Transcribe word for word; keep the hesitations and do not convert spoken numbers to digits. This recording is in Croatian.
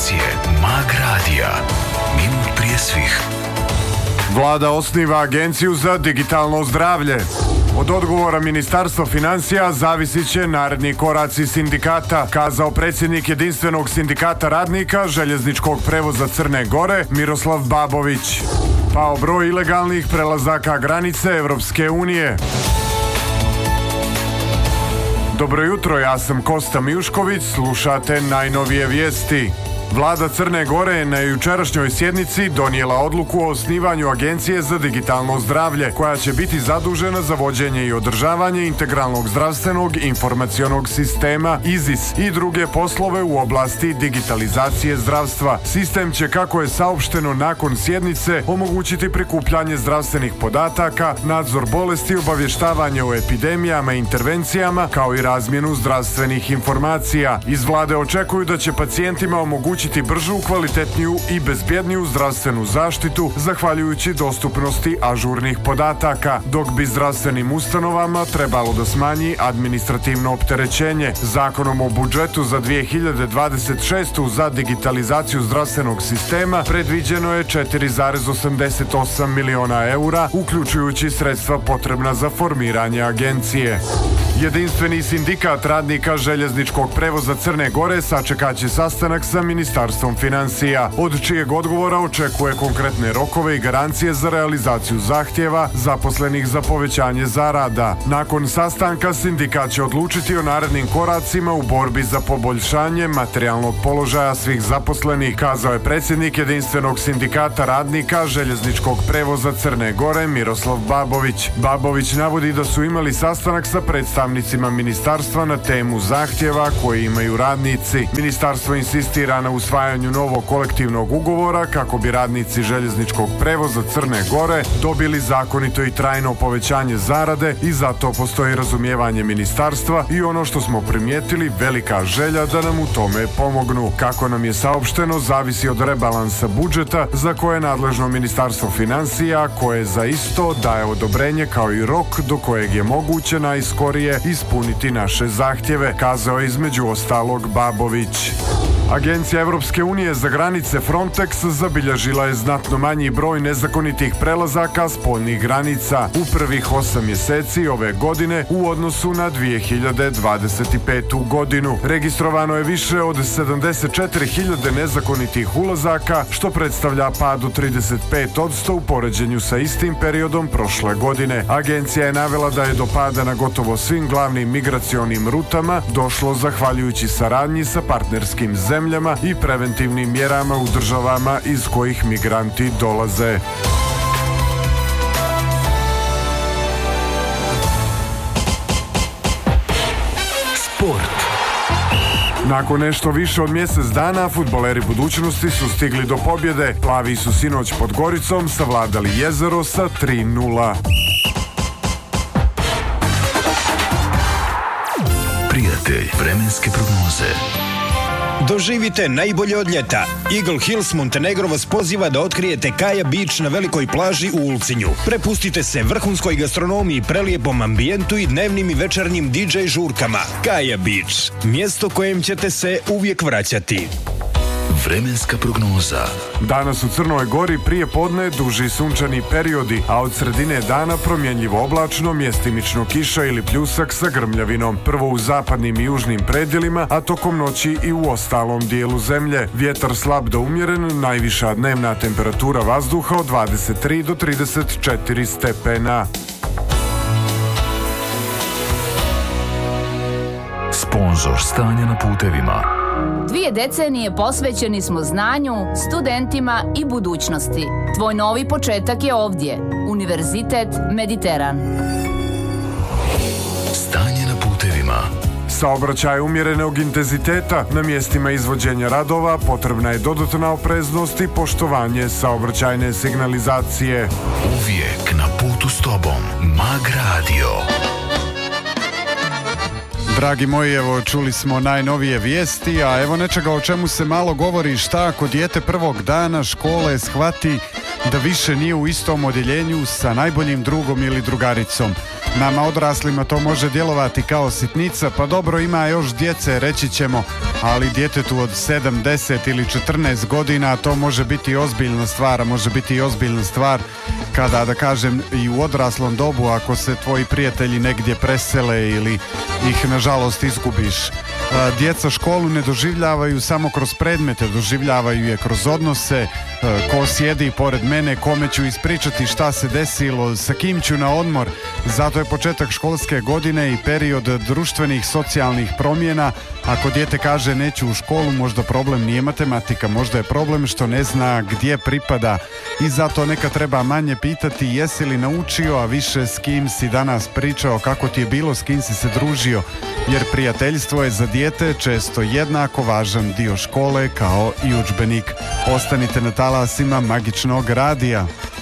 emisije Mag Radija. Minut prije svih. Vlada osniva Agenciju za digitalno zdravlje. Od odgovora Ministarstva financija zavisit će naredni koraci sindikata, kazao predsjednik Jedinstvenog sindikata radnika željezničkog prevoza Crne Gore Miroslav Babović. Pao broj ilegalnih prelazaka granice Evropske unije. Dobro jutro, ja sam Kosta Mijušković, slušate najnovije vijesti. Vlada Crne Gore je na jučerašnjoj sjednici donijela odluku o osnivanju Agencije za digitalno zdravlje, koja će biti zadužena za vođenje i održavanje integralnog zdravstvenog informacionog sistema I Z I S i druge poslove u oblasti digitalizacije zdravstva. Sistem će, kako je saopšteno nakon sjednice, omogućiti prikupljanje zdravstvenih podataka, nadzor bolesti, obavještavanje o epidemijama i intervencijama, kao i razmjenu zdravstvenih informacija. Iz vlade očekuju da će pacijentima omogućiti bržu, kvalitetniju i bezbjedniju zdravstvenu zaštitu zahvaljujući dostupnosti ažurnih podataka, dok bi zdravstvenim ustanovama trebalo da smanji administrativno opterećenje. Zakonom o budžetu za dvije hiljade dvadeset šestu za digitalizaciju zdravstvenog sistema predviđeno je četiri zarez osamdeset osam miliona eura, uključujući sredstva potrebna za formiranje agencije. Jedinstveni sindikat radnika željezničkog prevoza Crne Gore sačekat će sastanak sa Ministarstvom financija, od čijeg odgovora očekuje konkretne rokove i garancije za realizaciju zahtjeva zaposlenih za povećanje zarada. Nakon sastanka sindikat će odlučiti o narednim koracima u borbi za poboljšanje materijalnog položaja svih zaposlenih, kazao je predsjednik Jedinstvenog sindikata radnika željezničkog prevoza Crne Gore Miroslav Babović. Babović navodi da su imali sastanak sa predstavnicima ministarstva na temu zahtjeva koje imaju radnici. Ministarstvo insistira na usvajanju novog kolektivnog ugovora kako bi radnici željezničkog prevoza Crne Gore dobili zakonito i trajno povećanje zarade i zato postoji razumijevanje ministarstva i, ono što smo primijetili, velika želja da nam u tome pomognu. Kako nam je saopšteno, zavisi od rebalansa budžeta za koje je nadležno Ministarstvo financija, koje za isto daje odobrenje kao i rok do kojeg je moguće najskorije ispuniti naše zahtjeve, kazao je između ostalog Babović. Agencija Evropske unije za granice Frontex zabilježila je znatno manji broj nezakonitih prelazaka spoljnih granica u prvih osam mjeseci ove godine u odnosu na dvije hiljade dvadeset petu. godinu. Registrovano je više od sedamdeset četiri hiljade nezakonitih ulazaka, što predstavlja pad od trideset pet posto u poređenju sa istim periodom prošle godine. Agencija je navela da je do pada na gotovo svim glavnim migracionim rutama došlo zahvaljujući saradnji sa partnerskim zemljama zemljama i preventivnim mjerama u državama iz kojih migranti dolaze. Sport. Nakon nešto više od mjesec dana, fudbaleri budućnosti su stigli do pobjede. Plavi su sinoć pod Goricom savladali Jezero sa tri nula. Prijatelj vremenske prognoze. Doživite najbolje od ljeta. Eagle Hills Montenegro vas poziva da otkrijete Kaja Beach na velikoj plaži u Ulcinju. Prepustite se vrhunskoj gastronomiji, prelijepom ambijentu i dnevnim i večernjim D J žurkama. Kaja Beach, mjesto kojem ćete se uvijek vraćati. Vremenska prognoza. Danas u Crnoj Gori prije podne duži sunčani periodi, a od sredine dana promjenjivo oblačno, mjestimično kiša ili pljusak sa grmljavinom. Prvo u zapadnim i južnim predjelima, a tokom noći i u ostalom dijelu zemlje. Vjetar slab do umjeren, najviša dnevna temperatura vazduha od dvadeset tri do trideset četiri stepena. Sponzor stanja na putevima. Dvije decenije posvećeni smo znanju, studentima i budućnosti. Tvoj novi početak je ovdje. Univerzitet Mediteran. Stanje na putevima. Saobraćaj umjerenog intenziteta. Na mjestima izvođenja radova potrebna je dodatna opreznost i poštovanje saobraćajne signalizacije. Uvijek na putu s tobom. Mag Radio. Dragi moji, evo čuli smo najnovije vijesti, a evo nečega o čemu se malo govori. Šta ako dijete prvog dana škole shvati da više nije u istom odjeljenju sa najboljim drugom ili drugaricom. Nama odraslima to može djelovati kao sitnica, pa dobro, ima još djece, reći ćemo, ali djetetu od sedam, deset ili četrnaest godina to može biti ozbiljna stvar, a može biti i ozbiljna stvar kada, da kažem, i u odraslom dobu, ako se tvoji prijatelji negdje presele ili ih nažalost izgubiš. Djeca školu ne doživljavaju samo kroz predmete, doživljavaju je kroz odnose, ko sjedi pored mene, kome ću ispričati šta se desilo, sa kim ću na odmor. Zato je početak školske godine i period društvenih, socijalnih promjena. Ako dijete kaže neću u školu, možda problem nije matematika, možda je problem što ne zna gdje pripada i zato neka treba manje pitati jesi li naučio, a više s kim si danas pričao, kako ti je bilo, s kim si se družio, jer prijateljstvo je za dijete često jednako važan dio škole kao i udžbenik. Ostanite na talasima magičnog radija.